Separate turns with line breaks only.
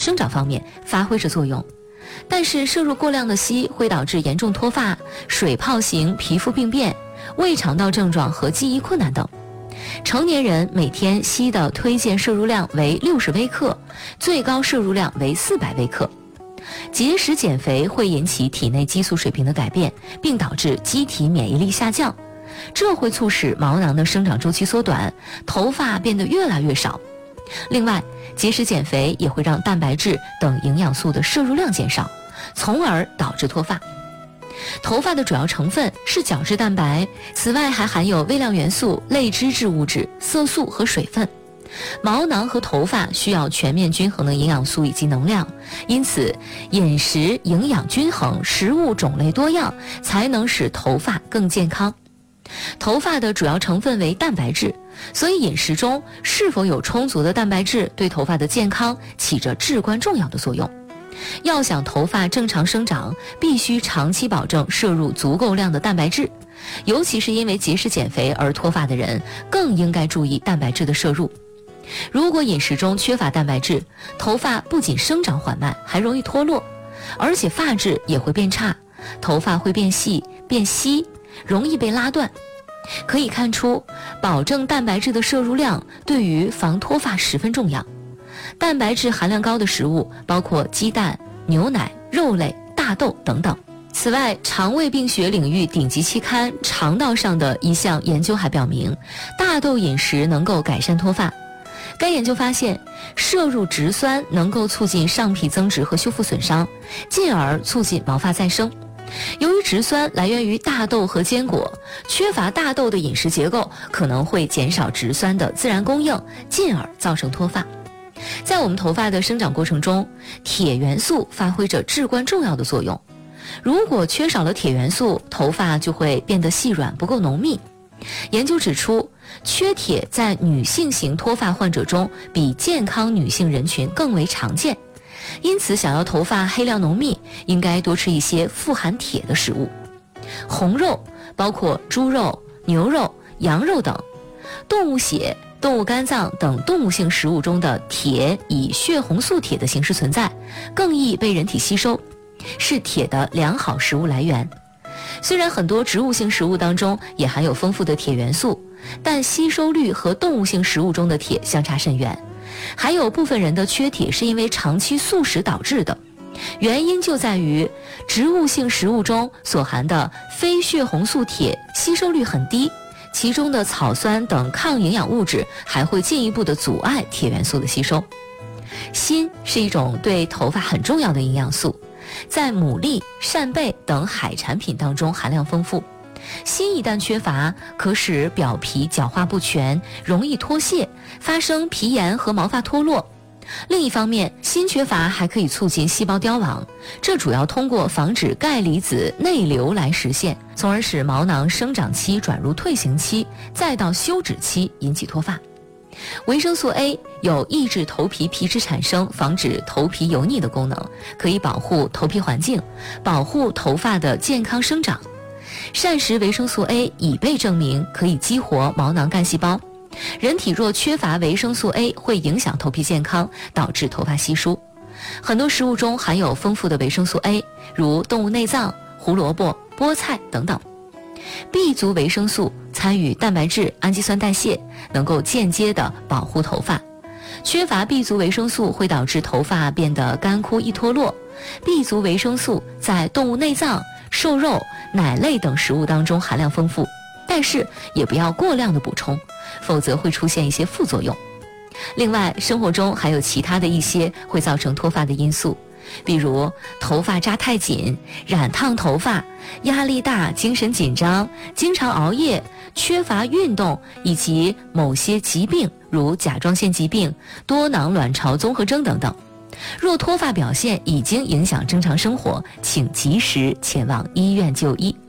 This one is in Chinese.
生长方面发挥着作用。但是摄入过量的硒会导致严重脱发、水泡型皮肤病变、胃肠道症状和记忆困难等。成年人每天硒的推荐摄入量为60微克，最高摄入量为400微克。节食减肥会引起体内激素水平的改变，并导致机体免疫力下降，这会促使毛囊的生长周期缩短，头发变得越来越少。另外，节食减肥也会让蛋白质等营养素的摄入量减少，从而导致脱发。头发的主要成分是角质蛋白，此外还含有微量元素、类脂质物质、色素和水分。毛囊和头发需要全面均衡的营养素以及能量，因此饮食营养均衡，食物种类多样，才能使头发更健康。头发的主要成分为蛋白质，所以饮食中是否有充足的蛋白质对头发的健康起着至关重要的作用。要想头发正常生长，必须长期保证摄入足够量的蛋白质，尤其是因为节食减肥而脱发的人，更应该注意蛋白质的摄入。如果饮食中缺乏蛋白质，头发不仅生长缓慢，还容易脱落，而且发质也会变差，头发会变细、变稀，容易被拉断。可以看出，保证蛋白质的摄入量对于防脱发十分重要。蛋白质含量高的食物包括鸡蛋、牛奶、肉类、大豆等等。此外，肠胃病学领域顶级期刊《肠道》上的一项研究还表明，大豆饮食能够改善脱发。该研究发现，摄入植酸能够促进上皮增殖和修复损伤，进而促进毛发再生。由于植酸来源于大豆和坚果，缺乏大豆的饮食结构可能会减少植酸的自然供应，进而造成脱发。在我们头发的生长过程中，铁元素发挥着至关重要的作用。如果缺少了铁元素，头发就会变得细软，不够浓密。研究指出，缺铁在女性型脱发患者中比健康女性人群更为常见。因此，想要头发黑亮浓密，应该多吃一些富含铁的食物。红肉包括猪肉、牛肉、羊肉等，动物血、动物肝脏等动物性食物中的铁以血红素铁的形式存在，更易被人体吸收，是铁的良好食物来源。虽然很多植物性食物当中也含有丰富的铁元素，但吸收率和动物性食物中的铁相差甚远。还有部分人的缺铁是因为长期素食导致的，原因就在于植物性食物中所含的非血红素铁吸收率很低，其中的草酸等抗营养物质还会进一步的阻碍铁元素的吸收。锌是一种对头发很重要的营养素，在牡蛎、扇贝等海产品当中含量丰富。锌一旦缺乏，可使表皮角化不全，容易脱屑，发生皮炎和毛发脱落。另一方面，锌缺乏还可以促进细胞凋亡，这主要通过防止钙离子内流来实现，从而使毛囊生长期转入退行期，再到休止期，引起脱发。维生素 A 有抑制头皮皮脂产生、防止头皮油腻的功能，可以保护头皮环境，保护头发的健康生长。膳食维生素 A 已被证明可以激活毛囊干细胞，人体若缺乏维生素 A 会影响头皮健康，导致头发稀疏。很多食物中含有丰富的维生素 A， 如动物内脏、胡萝卜、菠菜等等。B 族维生素参与蛋白质、氨基酸代谢，能够间接地保护头发。缺乏 B 族维生素会导致头发变得干枯易脱落。B 族维生素在动物内脏、瘦肉、奶类等食物当中含量丰富，但是也不要过量的补充，否则会出现一些副作用。另外，生活中还有其他的一些会造成脱发的因素，比如头发扎太紧、染烫头发、压力大、精神紧张、经常熬夜、缺乏运动，以及某些疾病，如甲状腺疾病、多囊卵巢综合征等等。若脱发表现已经影响正常生活，请及时前往医院就医。